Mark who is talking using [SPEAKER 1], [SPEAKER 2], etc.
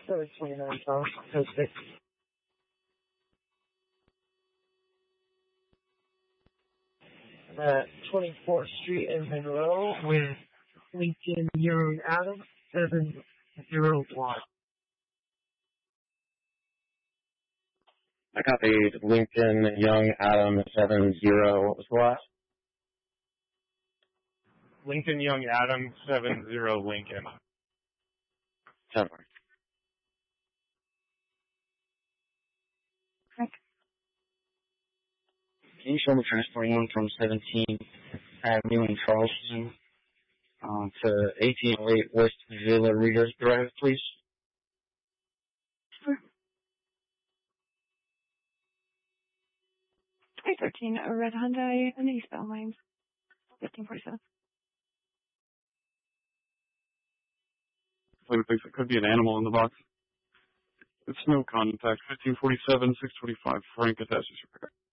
[SPEAKER 1] 729 South Coast 6. At 24th Street in Monroe with Lincoln Young Adam 701.
[SPEAKER 2] I copied Lincoln Young Adam 70. What was the last?
[SPEAKER 3] Lincoln Young Adam 70 Lincoln.
[SPEAKER 2] 10.
[SPEAKER 4] Can you show me transporting one from 17th Avenue in Charleston to 1808 West Villa Readers Drive, please?
[SPEAKER 5] Sure. 2013 Red Hyundai and eastbound lanes. 1547.
[SPEAKER 6] Flavor thinks it could be an animal in the box. It's no contact. 1547, 625. Frank attaches repair.